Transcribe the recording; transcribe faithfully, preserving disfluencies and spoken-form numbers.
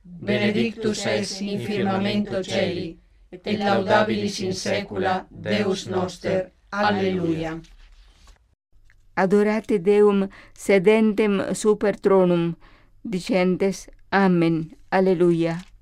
benedictus es in firmamento celi, et laudabilis in saecula Deus noster. Alleluia. Adorate Deum sedentem super tronum, dicentes Amen. Alleluia.